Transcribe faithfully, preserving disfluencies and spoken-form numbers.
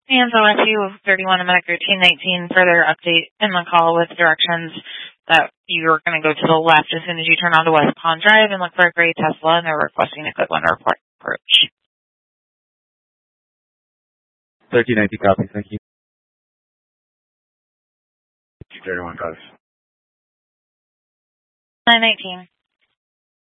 And so if you thirty-one America two nineteen, further update in the call with directions that you're going to go to the left as soon as you turn onto West Pond Drive and look for a gray Tesla, and they're requesting a good one report approach. thirteen nineteen copy, thank you. thirty-one copy. nine nineteen.